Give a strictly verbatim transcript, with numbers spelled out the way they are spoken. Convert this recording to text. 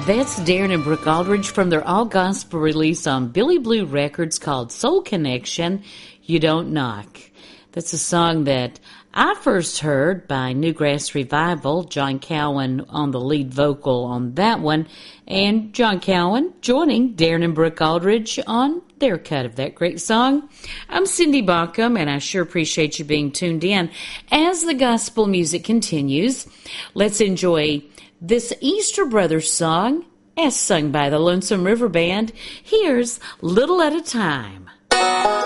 That's Darren and Brooke Aldridge from their all-gospel release on Billy Blue Records called Soul Connection, You Don't Knock. That's a song that I first heard by Newgrass Revival, John Cowan on the lead vocal on that one, and John Cowan joining Darren and Brooke Aldridge on their cut of that great song. I'm Cindy Baucom, and I sure appreciate you being tuned in. As the gospel music continues, let's enjoy this Easter Brothers song, as sung by the Lonesome River Band. Here's Little at a Time.